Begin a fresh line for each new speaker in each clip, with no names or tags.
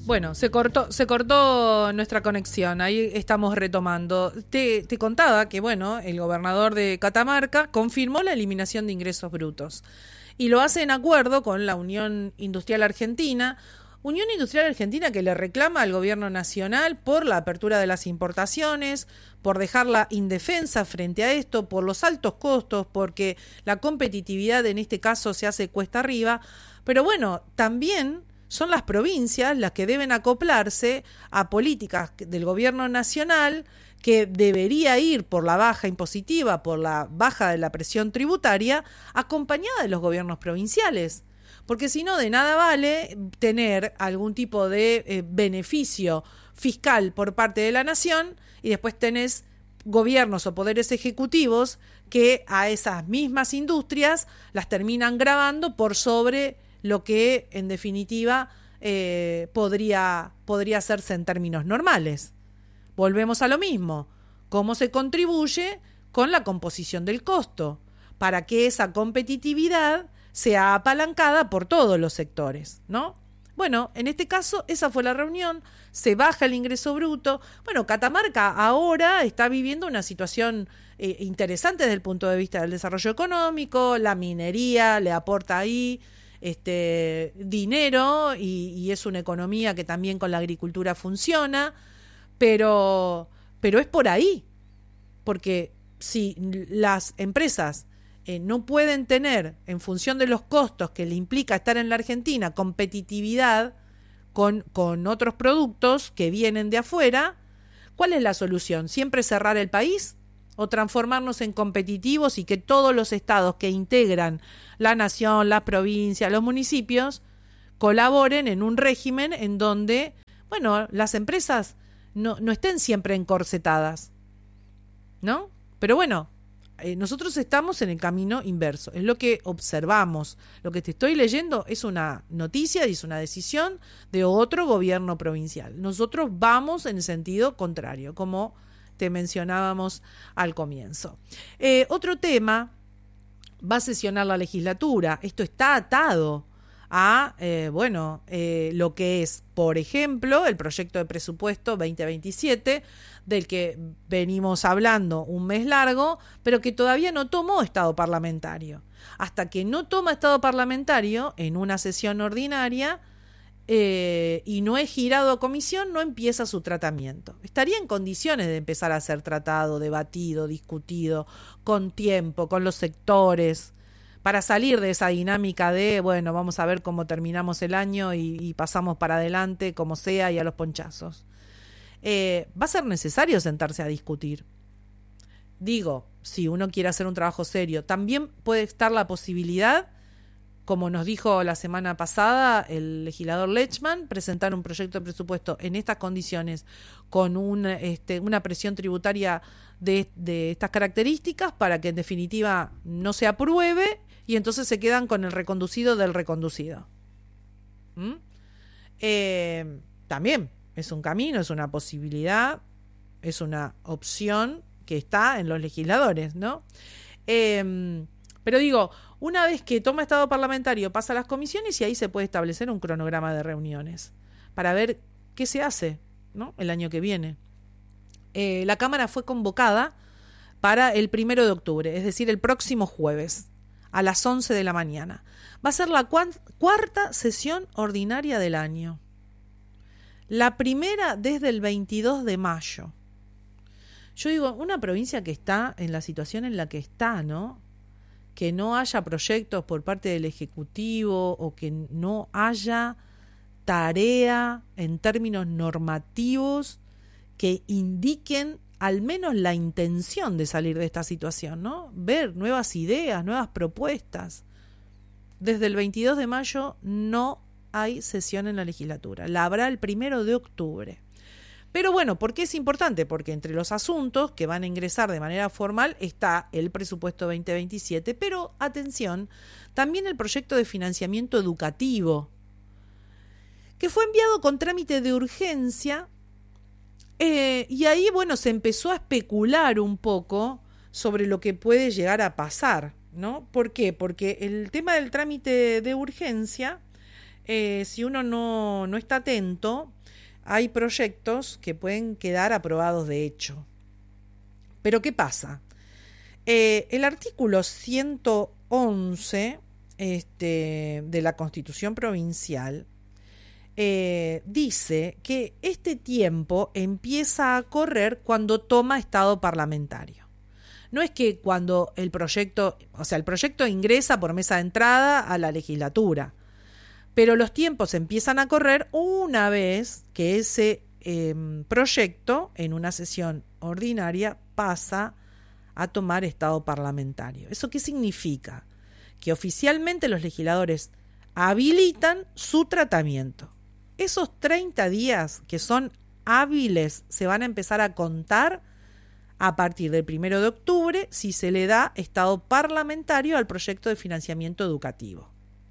Bueno, se cortó nuestra conexión, ahí estamos retomando. Te contaba que, bueno, el gobernador de Catamarca confirmó la eliminación de ingresos brutos y lo hace en acuerdo con la Unión Industrial Argentina que le reclama al gobierno nacional por la apertura de las importaciones, por dejarla indefensa frente a esto, por los altos costos, porque la competitividad en este caso se hace cuesta arriba, pero bueno, también son las provincias las que deben acoplarse a políticas del gobierno nacional que debería ir por la baja impositiva, por la baja de la presión tributaria, acompañada de los gobiernos provinciales. Porque si no, de nada vale tener algún tipo de beneficio fiscal por parte de la nación y después tenés gobiernos o poderes ejecutivos que a esas mismas industrias las terminan gravando por sobre lo que en definitiva podría hacerse en términos normales. Volvemos a lo mismo, cómo se contribuye con la composición del costo para que esa competitividad sea apalancada por todos los sectores, ¿no? Bueno, en este caso esa fue la reunión, se baja el ingreso bruto. Bueno, Catamarca ahora está viviendo una situación interesante desde el punto de vista del desarrollo económico, la minería le aporta ahí dinero y es una economía que también con la agricultura funciona, pero es por ahí, porque si las empresas no pueden tener, en función de los costos que le implica estar en la Argentina, competitividad con otros productos que vienen de afuera, ¿cuál es la solución? ¿Siempre cerrar el país? ¿O transformarnos en competitivos y que todos los estados que integran la nación, las provincias, los municipios, colaboren en un régimen en donde, bueno, las empresas no estén siempre encorsetadas, ¿no? Pero bueno, nosotros estamos en el camino inverso, es lo que observamos. Lo que te estoy leyendo es una noticia y es una decisión de otro gobierno provincial. Nosotros vamos en el sentido contrario, como te mencionábamos al comienzo. Otro tema, va a sesionar la legislatura. Esto está atado a lo que es, por ejemplo, el proyecto de presupuesto 2027, del que venimos hablando un mes largo, pero que todavía no tomó estado parlamentario. Hasta que no toma estado parlamentario en una sesión ordinaria y no es girado a comisión, no empieza su tratamiento. Estaría en condiciones de empezar a ser tratado, debatido, discutido, con tiempo, con los sectores, para salir de esa dinámica de, bueno, vamos a ver cómo terminamos el año y pasamos para adelante, como sea, y a los ponchazos. Va a ser necesario sentarse a discutir. Digo, si uno quiere hacer un trabajo serio, también puede estar la posibilidad, como nos dijo la semana pasada el legislador Lechman, presentar un proyecto de presupuesto en estas condiciones con una presión tributaria de estas características para que en definitiva no se apruebe y entonces se quedan con el reconducido del reconducido. También es un camino, es una posibilidad, es una opción que está en los legisladores, ¿no? Pero digo, una vez que toma estado parlamentario pasa a las comisiones y ahí se puede establecer un cronograma de reuniones para ver qué se hace, ¿no?, el año que viene. La Cámara fue convocada para el 1 de octubre, es decir, el próximo jueves, a las 11 de la mañana. Va a ser la cuarta sesión ordinaria del año. La primera desde el 22 de mayo. Yo digo, una provincia que está en la situación en la que está, ¿no?, que no haya proyectos por parte del Ejecutivo o que no haya tarea en términos normativos que indiquen al menos la intención de salir de esta situación, ¿no? Ver nuevas ideas, nuevas propuestas. Desde el 22 de mayo no hay sesión en la legislatura. La habrá el 1 de octubre. Pero bueno, ¿por qué es importante? Porque entre los asuntos que van a ingresar de manera formal está el presupuesto 2027, pero atención, también el proyecto de financiamiento educativo, que fue enviado con trámite de urgencia, y ahí, bueno, se empezó a especular un poco sobre lo que puede llegar a pasar, ¿no? ¿Por qué? Porque el tema del trámite de urgencia si uno no está atento, hay proyectos que pueden quedar aprobados de hecho. Pero ¿qué pasa? El artículo 111 de la Constitución Provincial dice que este tiempo empieza a correr cuando toma estado parlamentario. No es que cuando el proyecto ingresa por mesa de entrada a la legislatura, pero los tiempos empiezan a correr una vez que ese proyecto en una sesión ordinaria pasa a tomar estado parlamentario. ¿Eso qué significa? Que oficialmente los legisladores habilitan su tratamiento. Esos 30 días que son hábiles se van a empezar a contar a partir del 1 de octubre si se le da estado parlamentario al proyecto de financiamiento educativo.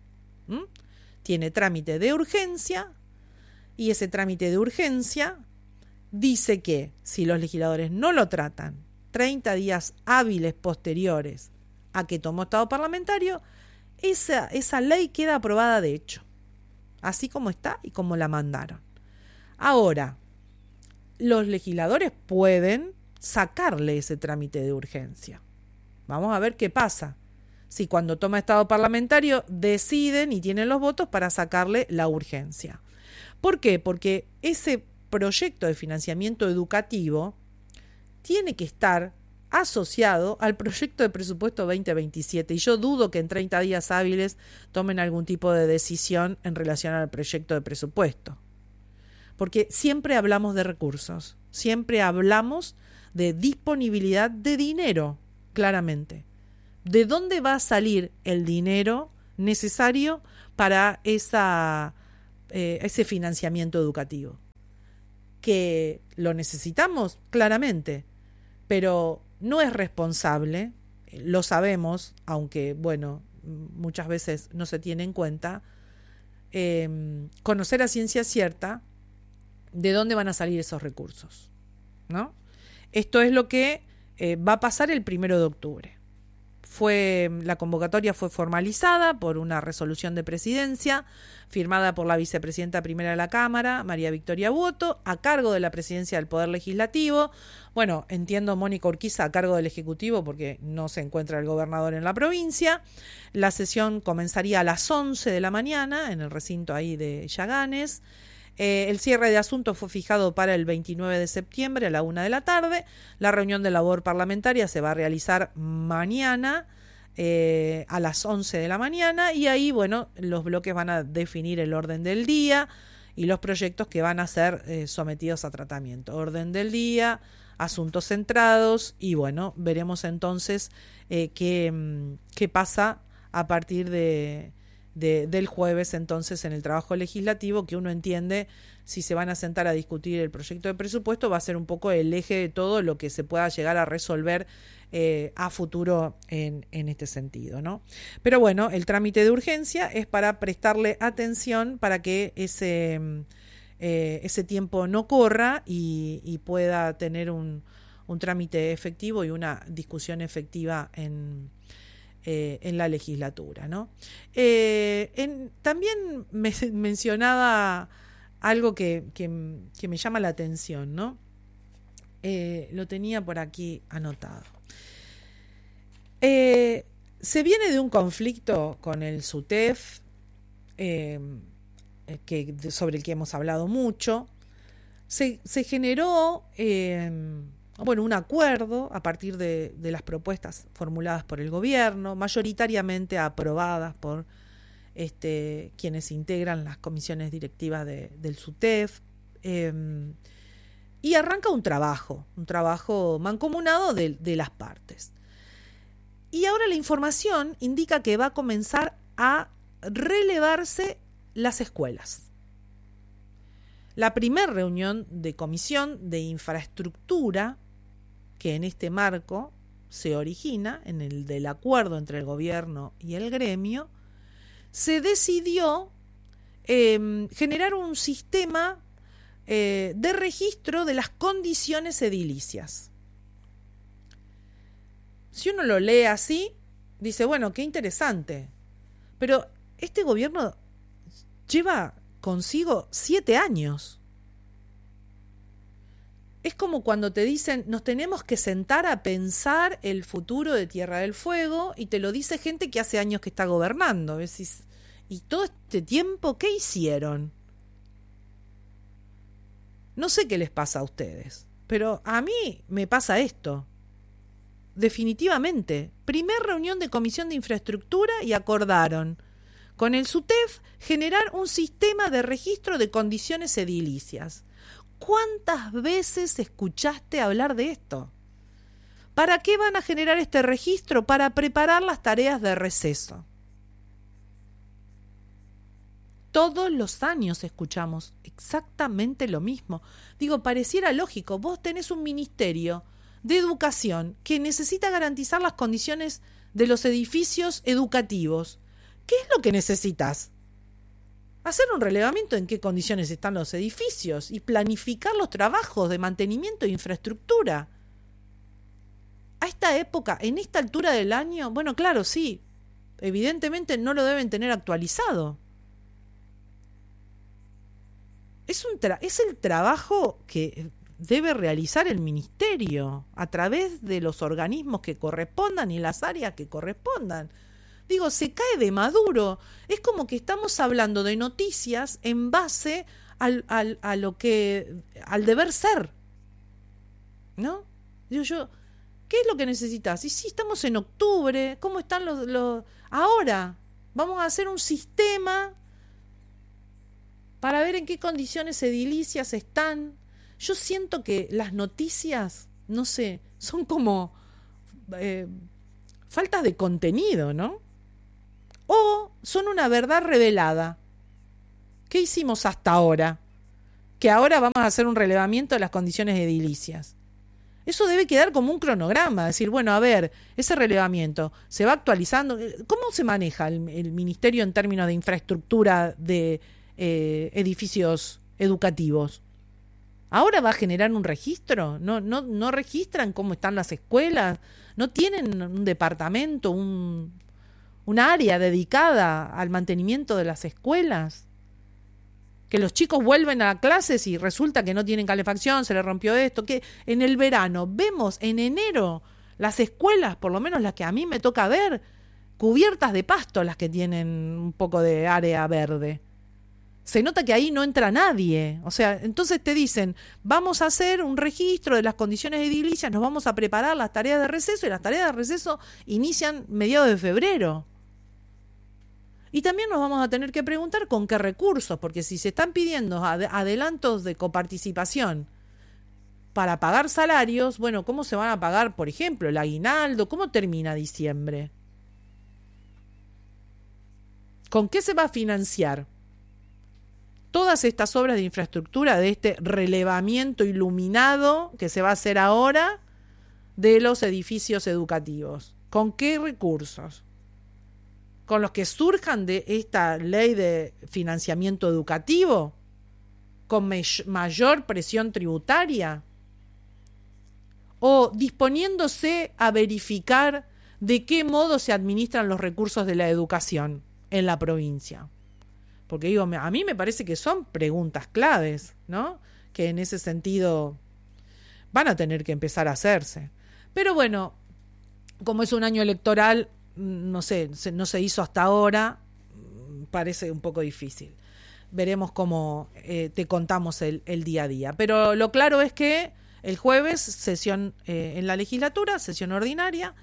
Tiene trámite de urgencia y ese trámite de urgencia dice que si los legisladores no lo tratan 30 días hábiles posteriores a que tomó estado parlamentario, esa ley queda aprobada de hecho, así como está y como la mandaron. Ahora, los legisladores pueden sacarle ese trámite de urgencia. Vamos a ver qué pasa si cuando toma estado parlamentario deciden y tienen los votos para sacarle la urgencia. ¿Por qué? Porque ese proyecto de financiamiento educativo tiene que estar asociado al proyecto de presupuesto 2027 y yo dudo que en 30 días hábiles tomen algún tipo de decisión en relación al proyecto de presupuesto. Porque siempre hablamos de recursos, siempre hablamos de disponibilidad de dinero, claramente. ¿De dónde va a salir el dinero necesario para ese financiamiento educativo? Que lo necesitamos, claramente, pero no es responsable, lo sabemos, aunque, bueno, muchas veces no se tiene en cuenta, conocer a ciencia cierta de dónde van a salir esos recursos, ¿no? Esto es lo que va a pasar el 1 de octubre. La convocatoria fue formalizada por una resolución de presidencia firmada por la vicepresidenta primera de la Cámara, María Victoria Boto, a cargo de la presidencia del Poder Legislativo. Bueno, entiendo Mónica Urquiza a cargo del Ejecutivo porque no se encuentra el gobernador en la provincia. La sesión comenzaría a las 11 de la mañana en el recinto ahí de Yaganes. El cierre de asuntos fue fijado para el 29 de septiembre a la 1 de la tarde. La reunión de labor parlamentaria se va a realizar mañana a las 11 de la mañana y ahí, bueno, los bloques van a definir el orden del día y los proyectos que van a ser sometidos a tratamiento. Orden del día, asuntos centrados y, bueno, veremos entonces qué pasa a partir del jueves entonces en el trabajo legislativo, que uno entiende si se van a sentar a discutir el proyecto de presupuesto va a ser un poco el eje de todo lo que se pueda llegar a resolver a futuro en este sentido, ¿no? Pero bueno, el trámite de urgencia es para prestarle atención para que ese tiempo no corra y pueda tener un trámite efectivo y una discusión efectiva en la legislatura, ¿no? También me mencionaba algo que me llama la atención, ¿no? Lo tenía por aquí anotado. Se viene de un conflicto con el SUTEF, sobre el que hemos hablado mucho. Se generó un acuerdo a partir de las propuestas formuladas por el gobierno, mayoritariamente aprobadas por quienes integran las comisiones directivas del SUTEF, y arranca un trabajo mancomunado de las partes. Y ahora la información indica que va a comenzar a relevarse las escuelas. La primera reunión de comisión de infraestructura, que en este marco se origina, en el del acuerdo entre el gobierno y el gremio, se decidió generar un sistema de registro de las condiciones edilicias. Si uno lo lee así, dice, bueno, qué interesante, pero este gobierno lleva consigo 7 años. Es como cuando te dicen, nos tenemos que sentar a pensar el futuro de Tierra del Fuego, y te lo dice gente que hace años que está gobernando. Decís, ¿y todo este tiempo qué hicieron? No sé qué les pasa a ustedes, pero a mí me pasa esto. Definitivamente. Primer reunión de Comisión de Infraestructura y acordaron con el SUTEF generar un sistema de registro de condiciones edilicias. ¿Cuántas veces escuchaste hablar de esto? ¿Para qué van a generar este registro? Para preparar las tareas de receso. Todos los años escuchamos exactamente lo mismo. Digo, pareciera lógico. Vos tenés un ministerio de educación que necesita garantizar las condiciones de los edificios educativos. ¿Qué es lo que necesitas? Hacer un relevamiento en qué condiciones están los edificios y planificar los trabajos de mantenimiento e infraestructura. A esta época, en esta altura del año, bueno, claro, sí, evidentemente no lo deben tener actualizado. Es el trabajo que debe realizar el ministerio a través de los organismos que correspondan y las áreas que correspondan. Digo, se cae de maduro. Es como que estamos hablando de noticias en base al deber ser, ¿no? Digo yo, ¿qué es lo que necesitas? Y si estamos en octubre, ¿cómo están los ahora? Vamos a hacer un sistema para ver en qué condiciones edilicias están. Yo siento que las noticias, no sé, son como faltas de contenido, ¿no? O son una verdad revelada. ¿Qué hicimos hasta ahora? Que ahora vamos a hacer un relevamiento de las condiciones edilicias. Eso debe quedar como un cronograma, decir, bueno, a ver, ese relevamiento se va actualizando. ¿Cómo se maneja el ministerio en términos de infraestructura de edificios educativos? ¿Ahora va a generar un registro? ¿No registran cómo están las escuelas? ¿No tienen un departamento, un área dedicada al mantenimiento de las escuelas? Que los chicos vuelven a clases y resulta que no tienen calefacción, se les rompió esto, que en el verano vemos en enero las escuelas, por lo menos las que a mí me toca ver, cubiertas de pasto, las que tienen un poco de área verde. Se nota que ahí no entra nadie. O sea, entonces te dicen, vamos a hacer un registro de las condiciones edilicias, nos vamos a preparar las tareas de receso, y las tareas de receso inician mediados de febrero. Y también nos vamos a tener que preguntar con qué recursos, porque si se están pidiendo adelantos de coparticipación para pagar salarios, bueno, ¿cómo se van a pagar, por ejemplo, el aguinaldo? ¿Cómo termina diciembre? ¿Con qué se va a financiar todas estas obras de infraestructura, de este relevamiento iluminado que se va a hacer ahora de los edificios educativos? ¿Con qué recursos? ¿Con los que surjan de esta ley de financiamiento educativo? ¿Con mayor presión tributaria? ¿O disponiéndose a verificar de qué modo se administran los recursos de la educación en la provincia? Porque digo, a mí me parece que son preguntas claves, ¿no? Que en ese sentido van a tener que empezar a hacerse. Pero bueno, como es un año electoral, no sé, no se hizo hasta ahora, parece un poco difícil. Veremos cómo te contamos el día a día. Pero lo claro es que el jueves, sesión en la legislatura, sesión ordinaria,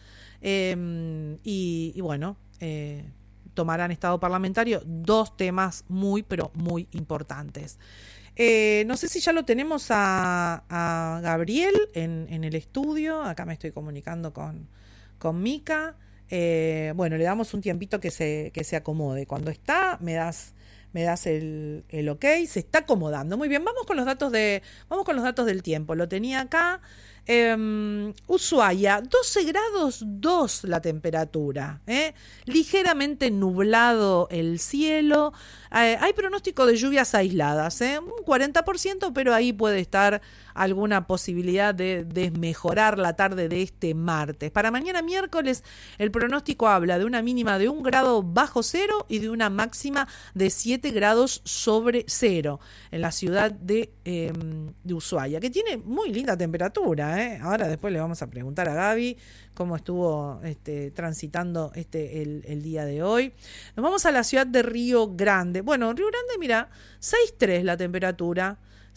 y bueno, tomarán estado parlamentario 2 temas muy, pero muy importantes. No sé si ya lo tenemos a Gabriel en el estudio. Acá me estoy comunicando con Mica. Bueno, le damos un tiempito que se acomode. Cuando está, me das el ok. Se está acomodando. Muy bien, vamos con los datos del tiempo. Lo tenía acá. Ushuaia, 12 grados 2 la temperatura, ligeramente nublado el cielo, hay pronóstico de lluvias aisladas, un 40%, pero ahí puede estar alguna posibilidad de desmejorar la tarde de este martes. Para mañana miércoles el pronóstico habla de una mínima de 1 grado bajo cero y de una máxima de 7 7 grados sobre cero en la ciudad de Ushuaia, que tiene muy linda temperatura, ¿eh? Ahora después le vamos a preguntar a Gaby cómo estuvo transitando el día de hoy. Nos vamos a la ciudad de Río Grande. Bueno, Río Grande, mira, 6,3 la temperatura,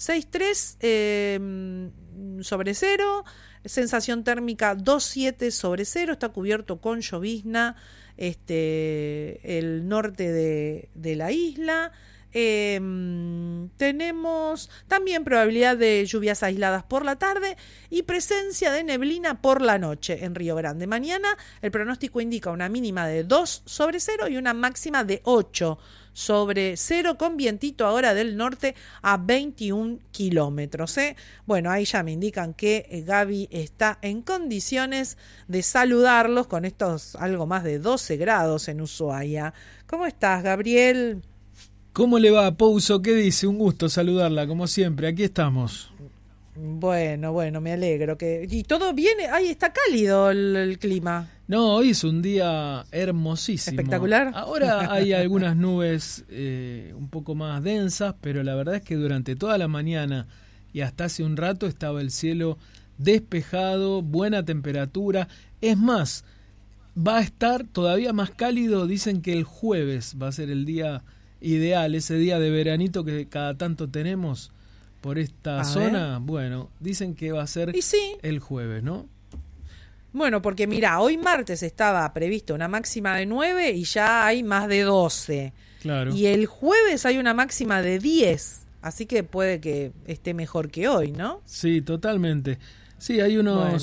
6,3 sobre cero, sensación térmica 2,7 sobre cero, está cubierto con llovizna el norte de la isla. Tenemos también probabilidad de lluvias aisladas por la tarde y presencia de neblina por la noche en Río Grande. Mañana el pronóstico indica una mínima de 2 sobre cero y una máxima de 8 sobre cero, con vientito ahora del norte a 21 kilómetros. Bueno, ahí ya me indican que Gaby está en condiciones de saludarlos con estos algo más de 12 grados en Ushuaia. ¿Cómo estás, Gabriel?
¿Cómo le va, Pouso? ¿Qué dice? Un gusto saludarla, como siempre. Aquí estamos.
Bueno, me alegro. Y todo viene, ahí está cálido el clima.
No, hoy es un día hermosísimo.
Espectacular.
Ahora hay algunas nubes un poco más densas, pero la verdad es que durante toda la mañana y hasta hace un rato estaba el cielo despejado, buena temperatura. Es más, va a estar todavía más cálido. Dicen que el jueves va a ser el día ideal, ese día de veranito que cada tanto tenemos por esta zona. Bueno, dicen que va a ser el jueves, ¿no?
Bueno, porque mira, hoy martes estaba previsto una máxima de 9 y ya hay más de 12.
Claro.
Y el jueves hay una máxima de 10, así que puede que esté mejor que hoy, ¿no?
Sí, totalmente. Sí, hay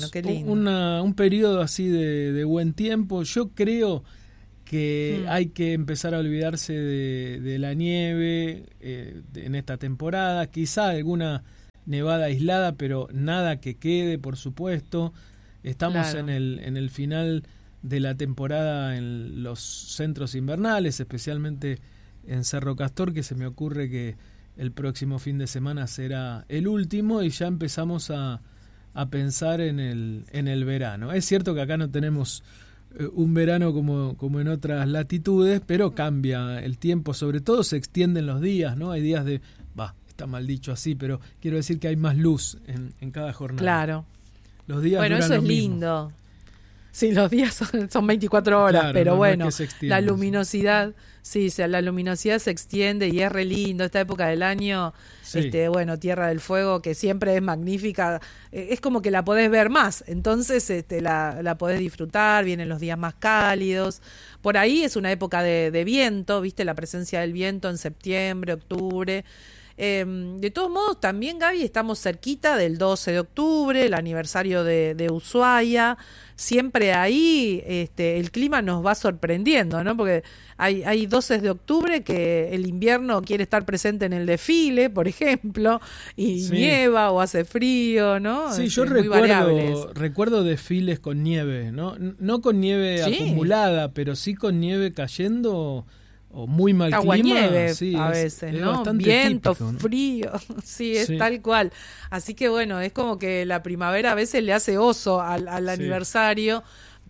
un periodo así de buen tiempo. Yo creo que hay que empezar a olvidarse de la nieve en esta temporada, quizá alguna nevada aislada, pero nada que quede, por supuesto. Estamos en el final de la temporada en los centros invernales, especialmente en Cerro Castor, que se me ocurre que el próximo fin de semana será el último y ya empezamos a pensar en el verano. Es cierto que acá no tenemos un verano como en otras latitudes, pero cambia el tiempo, sobre todo se extienden los días, ¿no? Hay días está mal dicho así, pero quiero decir que hay más luz en cada jornada.
Claro.
Los días
bueno, eso es lindo. Sí, los días son 24 horas, claro, pero bueno, la luminosidad, la luminosidad se extiende y es re lindo esta época del año. Tierra del Fuego, que siempre es magnífica, es como que la podés ver más, entonces la podés disfrutar, vienen los días más cálidos. Por ahí es una época de viento, viste la presencia del viento en septiembre, octubre. De todos modos, también, Gaby, estamos cerquita del 12 de octubre, el aniversario de Ushuaia. Siempre ahí el clima nos va sorprendiendo, ¿no? Porque hay 12 de octubre que el invierno quiere estar presente en el desfile, por ejemplo, y nieva o hace frío, ¿no?
Sí, yo recuerdo desfiles con nieve, ¿no? No con nieve acumulada, pero sí con nieve cayendo. O muy mal
Aguanieve,
clima,
a veces, ¿no? Viento, típico, ¿no? Frío, es tal cual. Así que bueno, es como que la primavera a veces le hace oso al aniversario,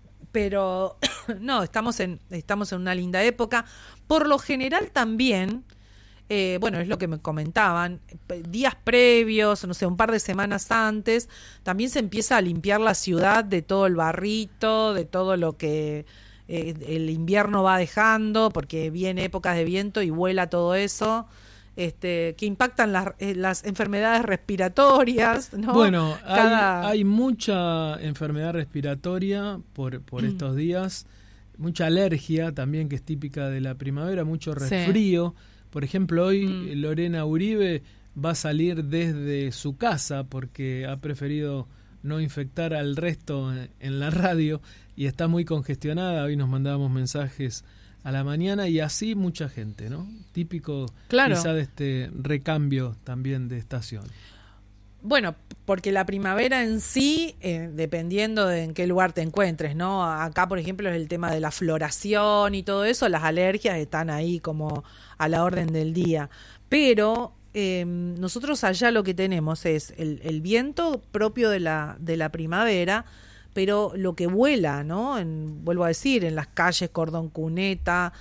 pero no, estamos en una linda época. Por lo general también, es lo que me comentaban, días previos, no sé, un par de semanas antes, también se empieza a limpiar la ciudad de todo el barrito, de todo lo que el invierno va dejando, porque viene épocas de viento y vuela todo eso, que impactan las enfermedades respiratorias, ¿no?
Bueno, hay mucha enfermedad respiratoria por estos días, mucha alergia también, que es típica de la primavera, mucho resfrío. Por ejemplo, hoy Lorena Uribe va a salir desde su casa porque ha preferido no infectar al resto en la radio y está muy congestionada. Hoy nos mandábamos mensajes a la mañana y así mucha gente, ¿no? Típico quizá de este recambio también de estación.
Bueno, porque la primavera en sí, dependiendo de en qué lugar te encuentres, ¿no? Acá, por ejemplo, es el tema de la floración y todo eso, las alergias están ahí como a la orden del día. Pero nosotros allá lo que tenemos es el viento propio de la primavera, pero lo que vuela, ¿no? Vuelvo a decir, en las calles Cordón Cuneta,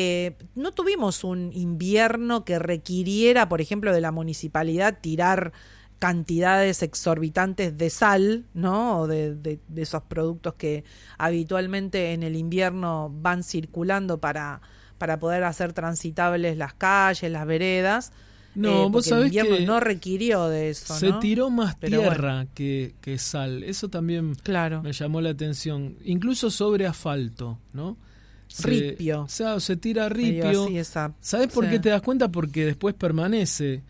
no tuvimos un invierno que requiriera, por ejemplo, de la municipalidad tirar cantidades exorbitantes de sal, ¿no? O de esos productos que habitualmente en el invierno van circulando para poder hacer transitables las calles, las veredas.
No, vos sabés
el invierno
que
no requirió de eso,
se
¿no?
tiró más
Pero
tierra que sal. Eso también me llamó la atención. Incluso sobre asfalto, ¿no?
Ripio.
O sea, se tira ripio.
Así,
¿Sabés por qué te das cuenta? Porque después permanece.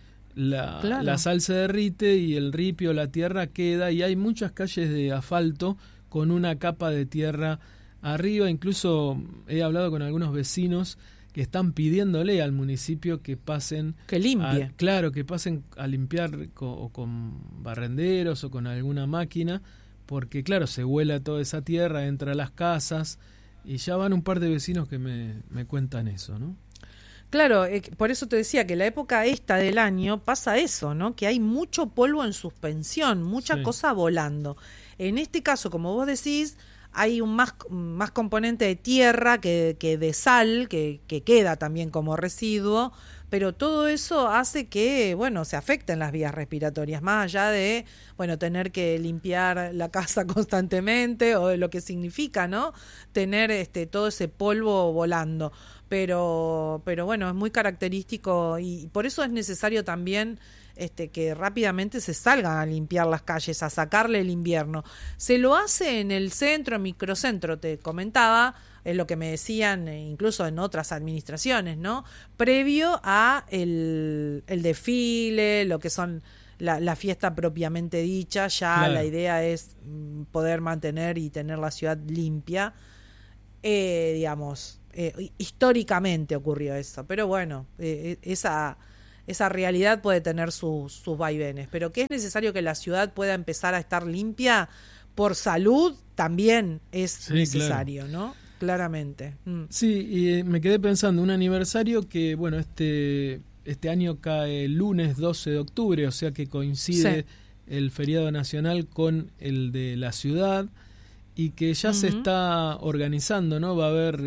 La sal se derrite y el ripio, la tierra queda, y hay muchas calles de asfalto con una capa de tierra arriba. Incluso he hablado con algunos vecinos que están pidiéndole al municipio que pasen,
que limpie,
que pasen a limpiar con barrenderos o con alguna máquina, porque claro, se vuela toda esa tierra, entra a las casas, y ya van un par de vecinos que me cuentan eso, ¿no?
Claro, por eso te decía que la época esta del año pasa eso, ¿no? Que hay mucho polvo en suspensión, mucha cosa volando. En este caso, como vos decís, hay un más componente de tierra que de sal, que queda también como residuo, pero todo eso hace que, bueno, se afecten las vías respiratorias, más allá de, bueno, tener que limpiar la casa constantemente o de lo que significa, ¿no? Tener todo ese polvo volando. Pero bueno, es muy característico y por eso es necesario también que rápidamente se salgan a limpiar las calles, a sacarle el invierno. Se lo hace en el centro, microcentro, te comentaba, es lo que me decían incluso en otras administraciones, ¿no? Previo a el desfile, lo que son la fiesta propiamente dicha, ya la idea es poder mantener y tener la ciudad limpia, digamos. Históricamente ocurrió eso, pero bueno, esa realidad puede tener sus vaivenes, pero que es necesario que la ciudad pueda empezar a estar limpia por salud también es necesario, claro. ¿No? Claramente.
Sí, y me quedé pensando, un aniversario que, bueno, este año cae el lunes 12 de octubre, o sea que coincide el feriado nacional con el de la ciudad, y que ya se está organizando, ¿no?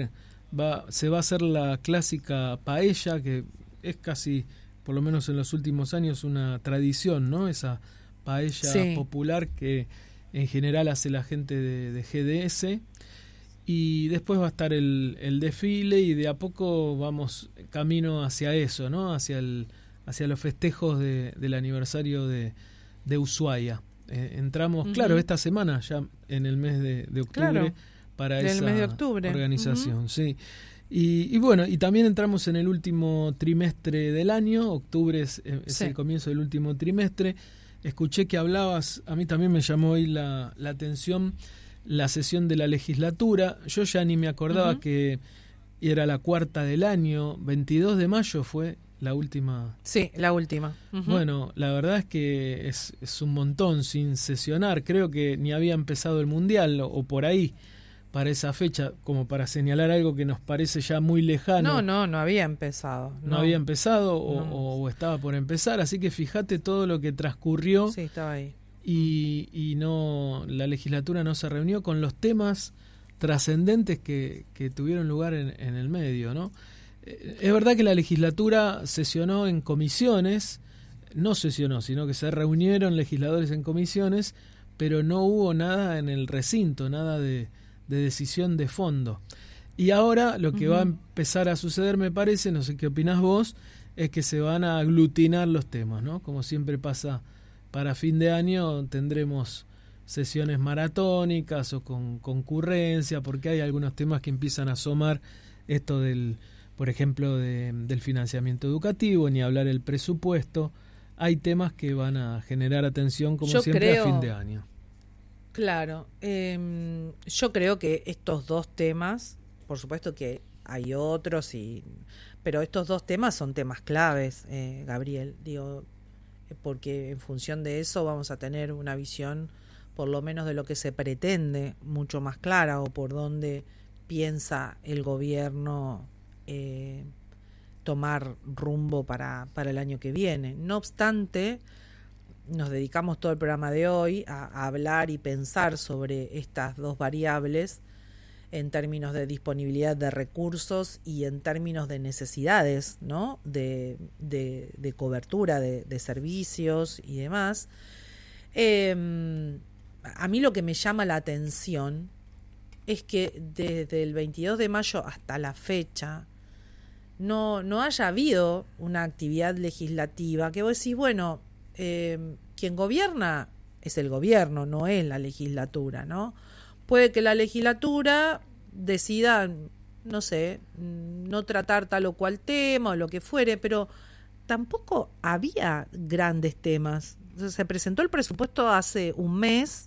Se va a hacer la clásica paella, que es casi, por lo menos en los últimos años, una tradición, ¿no? Esa paella popular que en general hace la gente de GDS. Y después va a estar el desfile, y de a poco vamos camino hacia eso, ¿no? Hacia los festejos del aniversario de Ushuaia. Entramos, claro, esta semana, ya en el mes de octubre. Claro. Para esa
mes de octubre.
Organización, sí. Y bueno, y también entramos en el último trimestre del año. Octubre es el comienzo del último trimestre. Escuché que hablabas, a mí también me llamó hoy la atención la sesión de la legislatura. Yo ya ni me acordaba que era la cuarta del año. 22 de mayo fue la última.
Sí, la última.
Bueno, la verdad es que es un montón sin sesionar. Creo que ni había empezado el Mundial o por ahí, para esa fecha, como para señalar algo que nos parece ya muy lejano.
No había empezado.
No había empezado o estaba por empezar, así que fíjate todo lo que transcurrió.
Sí, estaba ahí.
Y la legislatura no se reunió con los temas trascendentes que tuvieron lugar en el medio, ¿no? Es verdad que la legislatura sesionó en comisiones, no sesionó, sino que se reunieron legisladores en comisiones, pero no hubo nada en el recinto, nada de decisión de fondo. Y ahora lo que va a empezar a suceder, me parece, no sé qué opinás vos, es que se van a aglutinar los temas, ¿no? Como siempre pasa para fin de año, tendremos sesiones maratónicas o con concurrencia, porque hay algunos temas que empiezan a asomar, esto por ejemplo, del financiamiento educativo, ni hablar el presupuesto. Hay temas que van a generar atención, como siempre, a fin de año.
Claro, yo creo que estos dos temas, por supuesto que hay otros, pero estos dos temas son temas claves, Gabriel, digo, porque en función de eso vamos a tener una visión, por lo menos de lo que se pretende, mucho más clara, o por dónde piensa el gobierno tomar rumbo para el año que viene. No obstante, nos dedicamos todo el programa de hoy a hablar y pensar sobre estas dos variables en términos de disponibilidad de recursos y en términos de necesidades, ¿no? de cobertura de servicios y demás. A mí lo que me llama la atención es que desde el 22 de mayo hasta la fecha no haya habido una actividad legislativa que vos decís, bueno, quien gobierna es el gobierno, no es la legislatura, ¿no? Puede que la legislatura decida, no sé, no tratar tal o cual tema o lo que fuere, pero tampoco había grandes temas. Se presentó el presupuesto hace un mes,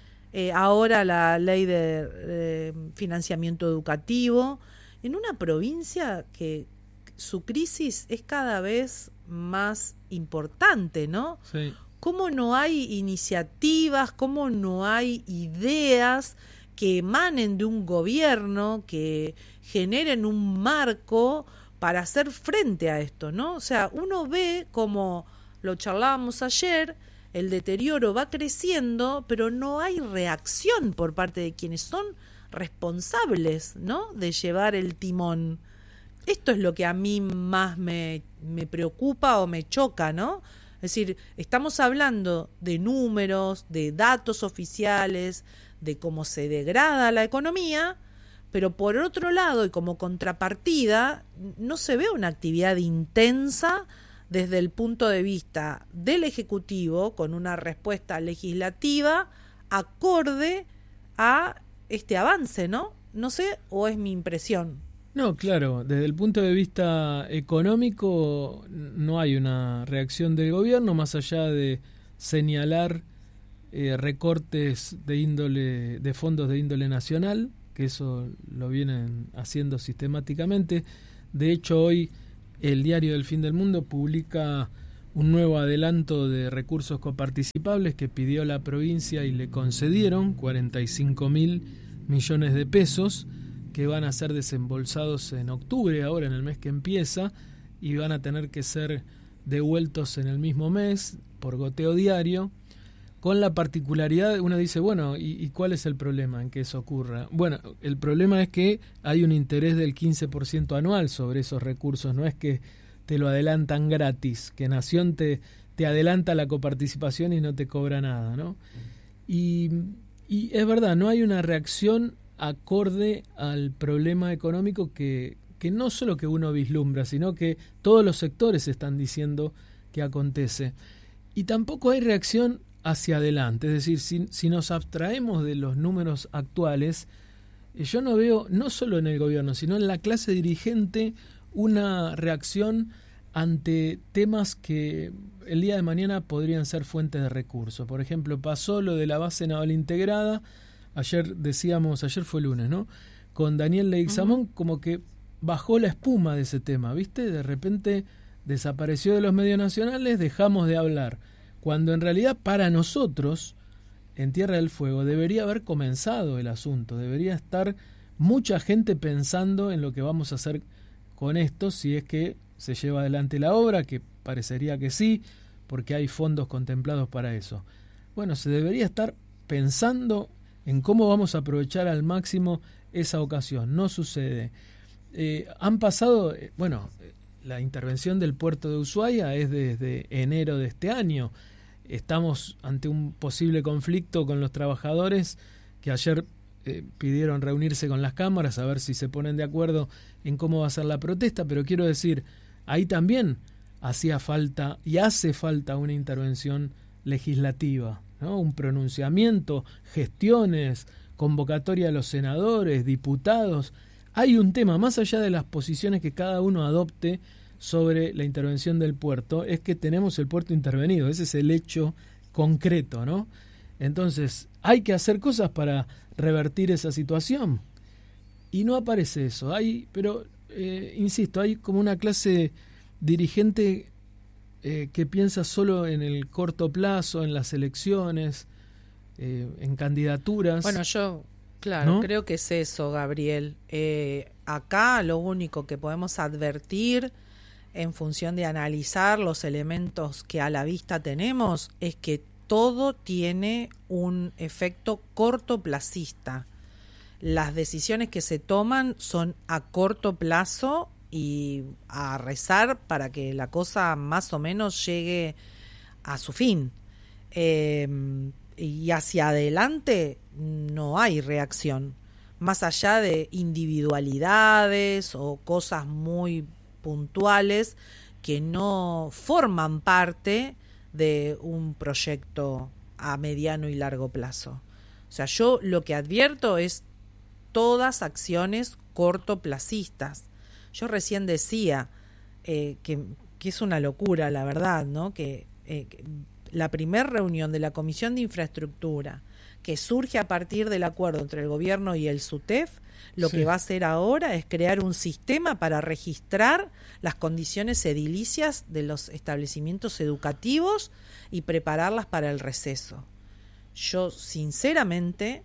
ahora la ley de financiamiento educativo, en una provincia que su crisis es cada vez más importante, ¿no?
Sí.
¿Cómo no hay iniciativas, cómo no hay ideas que emanen de un gobierno, que generen un marco para hacer frente a esto, ¿no? O sea, uno ve, como lo charlábamos ayer, el deterioro va creciendo, pero no hay reacción por parte de quienes son responsables, ¿no?, de llevar el timón. Esto es lo que a mí más me preocupa o me choca, ¿no? Es decir, estamos hablando de números, de datos oficiales, de cómo se degrada la economía, pero por otro lado y como contrapartida no se ve una actividad intensa desde el punto de vista del Ejecutivo con una respuesta legislativa acorde a este avance, ¿no? No sé, o es mi impresión.
No, claro, desde el punto de vista económico no hay una reacción del gobierno más allá de señalar recortes de fondos de índole nacional, que eso lo vienen haciendo sistemáticamente. De hecho, hoy el diario del Fin del Mundo publica un nuevo adelanto de recursos coparticipables que pidió la provincia y le concedieron 45.000 millones de pesos, que van a ser desembolsados en octubre, ahora en el mes que empieza, y van a tener que ser devueltos en el mismo mes por goteo diario, con la particularidad, uno dice, bueno, ¿y cuál es el problema en que eso ocurra? Bueno, el problema es que hay un interés del 15% anual sobre esos recursos, no es que te lo adelantan gratis, que Nación te adelanta la coparticipación y no te cobra nada, ¿no? Y es verdad, no hay una reacción acorde al problema económico que no solo que uno vislumbra, sino que todos los sectores están diciendo que acontece. Y tampoco hay reacción hacia adelante, es decir, si nos abstraemos de los números actuales, yo no veo, no solo en el gobierno, sino en la clase dirigente, una reacción ante temas que el día de mañana podrían ser fuentes de recursos. Por ejemplo, pasó lo de la base naval integrada. Ayer fue lunes, ¿no? Con Daniel Leguizamón, como que bajó la espuma de ese tema, ¿viste? De repente desapareció de los medios nacionales, dejamos de hablar. Cuando en realidad para nosotros, en Tierra del Fuego, debería haber comenzado el asunto, debería estar mucha gente pensando en lo que vamos a hacer con esto, si es que se lleva adelante la obra, que parecería que sí, porque hay fondos contemplados para eso. Bueno, se debería estar pensando en cómo vamos a aprovechar al máximo esa ocasión. No sucede. Han pasado, la intervención del puerto de Ushuaia es desde enero de este año. Estamos ante un posible conflicto con los trabajadores que ayer pidieron reunirse con las cámaras a ver si se ponen de acuerdo en cómo va a ser la protesta, pero quiero decir, ahí también hacía falta y hace falta una intervención legislativa, ¿no? Un pronunciamiento, gestiones, convocatoria de los senadores, diputados. Hay un tema, más allá de las posiciones que cada uno adopte sobre la intervención del puerto, es que tenemos el puerto intervenido, ese es el hecho concreto, ¿no? Entonces, hay que hacer cosas para revertir esa situación. Y no aparece eso. Pero insisto, hay como una clase dirigente que piensa solo en el corto plazo, en las elecciones, en candidaturas.
Bueno, yo, claro, ¿no? Creo que es eso, Gabriel. Acá lo único que podemos advertir en función de analizar los elementos que a la vista tenemos, es que todo tiene un efecto cortoplacista. Las decisiones que se toman son a corto plazo y a rezar para que la cosa más o menos llegue a su fin. Y hacia adelante no hay reacción, más allá de individualidades o cosas muy puntuales que no forman parte de un proyecto a mediano y largo plazo. O sea, yo lo que advierto es todas acciones cortoplacistas. Yo recién decía que es una locura, la verdad, ¿no? Que la primera reunión de la Comisión de Infraestructura, que surge a partir del acuerdo entre el gobierno y el SUTEF, lo que va a hacer ahora es crear un sistema para registrar las condiciones edilicias de los establecimientos educativos y prepararlas para el receso. Yo, sinceramente,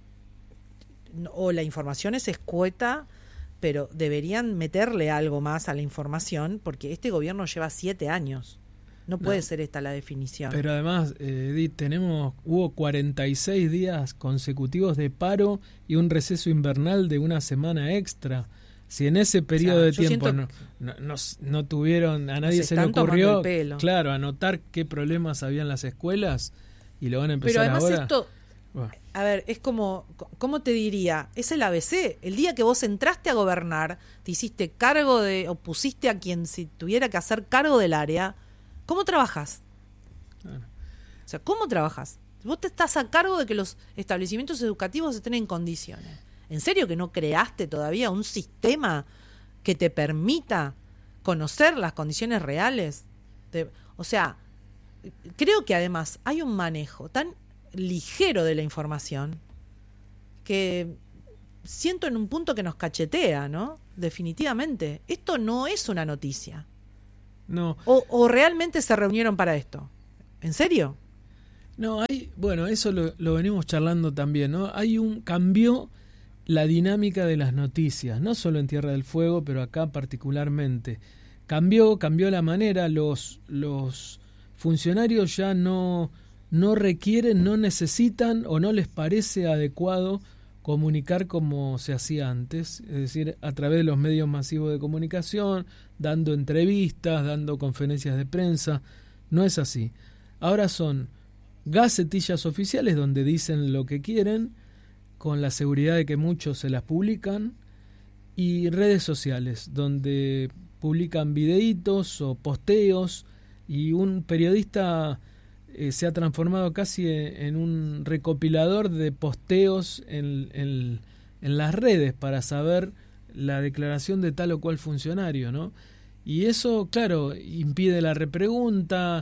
o la información es escueta, pero deberían meterle algo más a la información, porque este gobierno lleva 7 años. No puede ser esta la definición.
Pero además, Edith, hubo 46 días consecutivos de paro y un receso invernal de una semana extra. Si en ese periodo de tiempo no tuvieron, a nadie se le ocurrió, claro, anotar qué problemas había en las escuelas, y lo van a empezar ahora.
Pero además esto, a ver, es como, ¿cómo te diría? Es el ABC. El día que vos entraste a gobernar, te hiciste cargo o pusiste a quien si tuviera que hacer cargo del área. ¿Cómo trabajas? Claro. O sea, ¿cómo trabajas? Vos te estás a cargo de que los establecimientos educativos estén en condiciones. ¿En serio que no creaste todavía un sistema que te permita conocer las condiciones reales? O sea, creo que además hay un manejo tan ligero de la información que siento en un punto que nos cachetea, ¿no? Definitivamente. Esto no es una noticia.
No.
¿O realmente se reunieron para esto? ¿En serio?
No, eso lo venimos charlando también, ¿no? Cambió la dinámica de las noticias, no solo en Tierra del Fuego, pero acá particularmente. Cambió la manera, los funcionarios ya no requieren, no necesitan o no les parece adecuado comunicar como se hacía antes, es decir, a través de los medios masivos de comunicación, dando entrevistas, dando conferencias de prensa. No es así. Ahora son gacetillas oficiales donde dicen lo que quieren, con la seguridad de que muchos se las publican, y redes sociales donde publican videitos o posteos, y un periodista se ha transformado casi en un recopilador de posteos en las redes para saber la declaración de tal o cual funcionario, ¿no? Y eso, claro, impide la repregunta,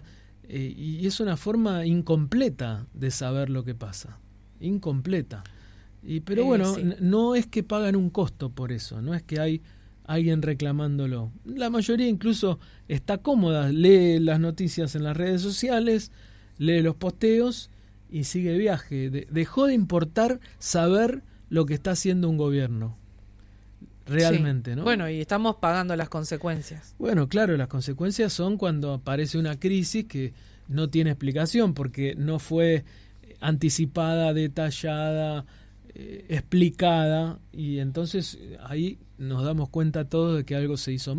y es una forma incompleta de saber lo que pasa. Incompleta. Pero bueno, sí. No es que pagan un costo por eso, no es que hay alguien reclamándolo. La mayoría incluso está cómoda, lee las noticias en las redes sociales, lee los posteos y sigue viaje. Dejó de importar saber lo que está haciendo un gobierno. Realmente, sí. ¿No?
Bueno, y estamos pagando las consecuencias.
Bueno, claro, las consecuencias son cuando aparece una crisis que no tiene explicación, porque no fue anticipada, detallada, explicada, y entonces ahí nos damos cuenta todos de que algo se hizo mal.